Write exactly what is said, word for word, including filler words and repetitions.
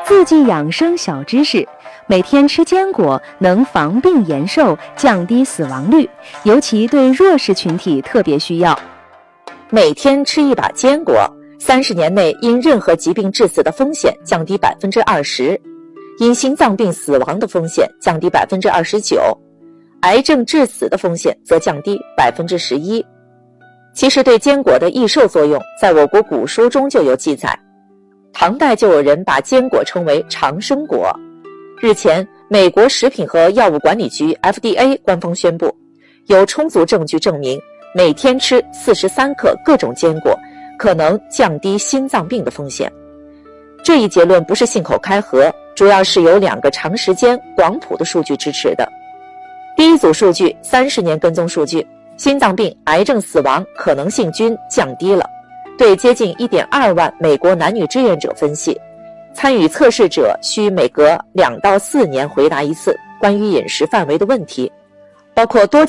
自剂养生小知识：每天吃坚果能防病延寿，降低死亡率，尤其对弱势群体特别需要。 每天吃一把坚果，三十年内因任何疾病致死的风险降低百分之二十，因心脏病死亡的风险降低百分之二十九，癌症致死的风险则降低百分之十一。其实对坚果的益寿作用，在我国古书中就有记载。唐代就有人把坚果称为长生果。日前，美国食品和药物管理局 F D A 官方宣布，有充足证据证明，每天吃四十三克各种坚果，可能降低心脏病的风险。这一结论不是信口开河，主要是有两个长时间广谱的数据支持的。第一组数据，三十年跟踪数据，心脏病、癌症死亡可能性均降低了。对接近 一点二万美国男女志愿者分析，参与测试者需每隔两到四年回答一次关于饮食范围的问题，包括多